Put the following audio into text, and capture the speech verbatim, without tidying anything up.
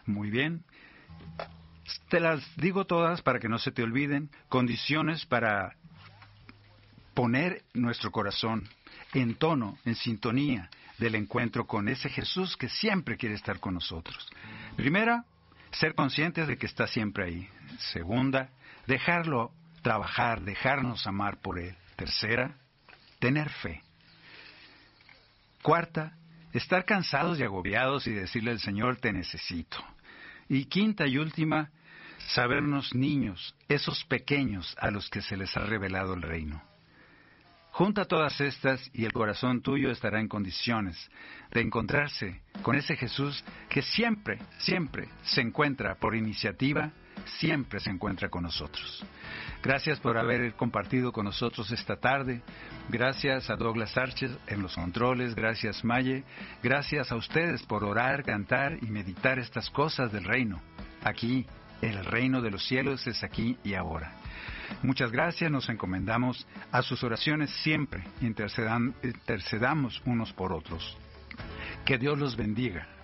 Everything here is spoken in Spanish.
Muy bien. Te las digo todas para que no se te olviden. Condiciones para poner nuestro corazón en tono, en sintonía del encuentro con ese Jesús que siempre quiere estar con nosotros. Primera, ser conscientes de que está siempre ahí. Segunda, dejarlo trabajar, dejarnos amar por Él. Tercera, tener fe. Cuarta, estar cansados y agobiados y decirle al Señor, te necesito. Y quinta y última, sabernos niños, esos pequeños a los que se les ha revelado el reino. Junta todas estas y el corazón tuyo estará en condiciones de encontrarse con ese Jesús que siempre, siempre se encuentra por iniciativa, siempre se encuentra con nosotros. Gracias por haber compartido con nosotros esta tarde. Gracias a Douglas Arches en los controles. Gracias, Maye. Gracias a ustedes por orar, cantar y meditar estas cosas del reino. Aquí, el reino de los cielos es aquí y ahora. Muchas gracias, nos encomendamos a sus oraciones siempre, intercedan, intercedamos unos por otros. Que Dios los bendiga.